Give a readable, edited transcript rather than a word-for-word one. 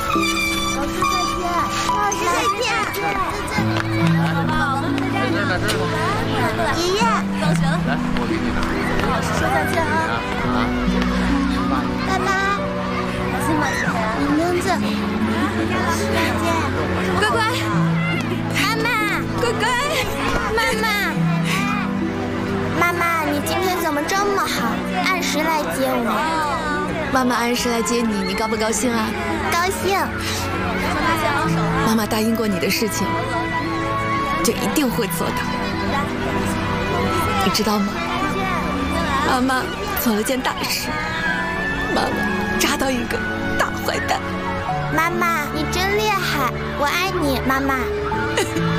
老师再见。爷爷， 放学了， 来，我给你拿一个。 老师说再见啊！ 拜拜。你名字？再见。 乖乖， 妈妈， 乖乖， 妈妈，妈妈，你今天怎么这么好，按时来接我？ 妈妈按时来接你，你高不高兴啊？ 高兴。 妈妈答应过你的事情，就一定会做到。你知道吗？妈妈做了件大事，妈妈抓到一个大坏蛋。 妈妈，你真厉害，我爱你，妈妈。